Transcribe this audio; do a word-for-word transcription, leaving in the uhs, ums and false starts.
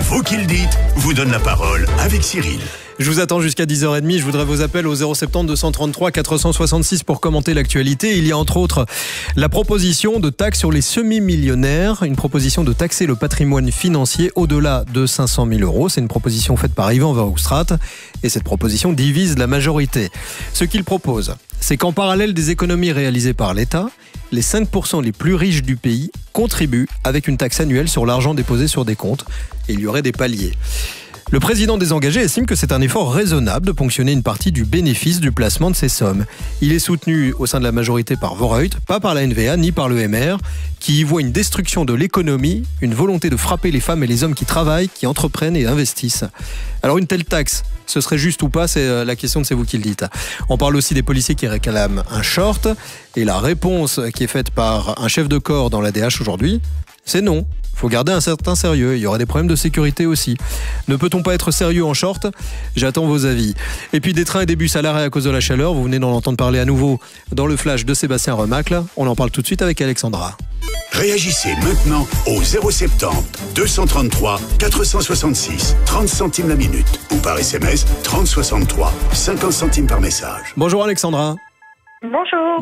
Vous qui le dites vous donne la parole avec Cyril. Je vous attends jusqu'à dix heures trente. Je voudrais vos appels au zéro sept zéro deux cent trente-trois quatre cent soixante-six pour commenter l'actualité. Il y a entre autres la proposition de taxe sur les semi-millionnaires, une proposition de taxer le patrimoine financier au-delà de cinq cent mille euros. C'est une proposition faite par Yvan Verhofstadt et cette proposition divise la majorité. Ce qu'il propose, c'est qu'en parallèle des économies réalisées par l'État, les cinq pour cent les plus riches du pays contribuent avec une taxe annuelle sur l'argent déposé sur des comptes. Et il y aurait des paliers. Le président désengagé estime que c'est un effort raisonnable de ponctionner une partie du bénéfice du placement de ces sommes. Il est soutenu au sein de la majorité par Vorreut, pas par la N V A ni par le M R, qui y voit une destruction de l'économie, une volonté de frapper les femmes et les hommes qui travaillent, qui entreprennent et investissent. Alors une telle taxe, ce serait juste ou pas, c'est la question de c'est vous qui le dites. On parle aussi des policiers qui réclament un short, et la réponse qui est faite par un chef de corps dans l'A D H aujourd'hui, c'est non. Il faut garder un certain sérieux, il y aura des problèmes de sécurité aussi. Ne peut-on pas être sérieux en short ? J'attends vos avis. Et puis des trains et des bus à l'arrêt à cause de la chaleur, vous venez d'en entendre parler à nouveau dans le flash de Sébastien Remacle. On en parle tout de suite avec Alexandra. Réagissez maintenant au zéro sept zéro deux cent trente-trois quatre cent soixante-six, trente centimes la minute ou par S M S trente soixante-trois, cinquante centimes par message. Bonjour Alexandra. Bonjour.